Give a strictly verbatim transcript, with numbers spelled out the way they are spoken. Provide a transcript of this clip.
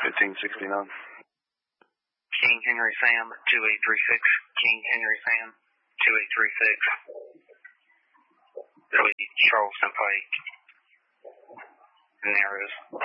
fifteen sixty-nine. King Henry Sam, two eight three six. King Henry Sam, two eight three six. It'll be Charleston Pike. Narrows.